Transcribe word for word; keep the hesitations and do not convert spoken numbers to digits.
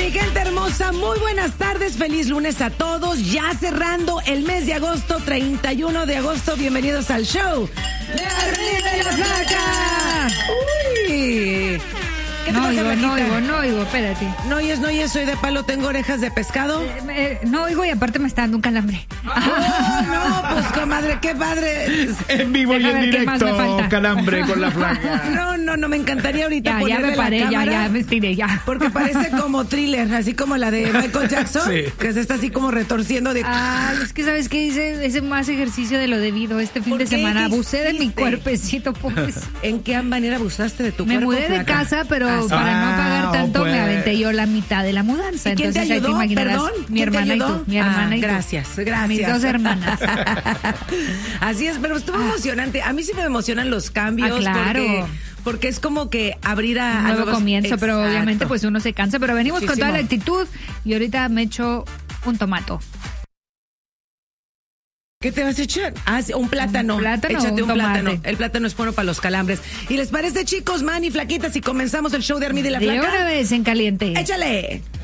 mi gente hermosa, muy buenas tardes, feliz lunes a todos, ya cerrando el mes de agosto, treinta y uno de agosto, bienvenidos al show de Arriba y la Flaca. Uy, ¿qué te no pasa, oigo, Flaquita? no oigo, no oigo, espérate. No oyes, no oyes, soy de palo, tengo orejas de pescado. Eh, eh, no oigo y aparte me está dando un calambre. Oh, no, pues comadre, qué padre. En vivo Deja y en ver qué más me directo, falta. calambre con la Flaca. No, no, no, me encantaría ahorita Ya, ya ponerle me paré, la ya, cámara, ya me estiré, ya. porque parece como thriller, así como la de Michael Jackson, Sí. que se está así como retorciendo de... Ah, es que sabes que hice, hice más ejercicio de lo debido este fin ¿Por de qué? semana. ¿Qué Abusé de mi hiciste? cuerpecito, pues. ¿En qué manera abusaste de tu Me cuerpo, mudé de Flaca? casa, pero Ah, sí. para no pagar Ah, tanto pues. me aventé yo la mitad de la mudanza. ¿Y quién te Entonces ahí te ayudó? imaginarás, Perdón, mi ¿quién te hermana y ayudó? tú, mi hermana Ah, y tú. gracias, gracias. Mis dos hermanas. Así es, pero estuvo emocionante. A mí sí me emocionan los cambios. Ah, claro. Porque, porque es como que abrir a, Un a nuevo nuevos- comienzo, pero Exacto. obviamente pues uno se cansa, pero venimos con Muchísimo. toda la actitud y ahorita me echo un tomato. ¿Qué te vas a echar? Ah, sí, un plátano. Un plátano, Échate un un, tomate. plátano. El plátano es bueno para los calambres. ¿Y les parece, chicos, man y flaquitas, si comenzamos el show de Armida y la De Flaca? una vez en caliente. ¡Échale!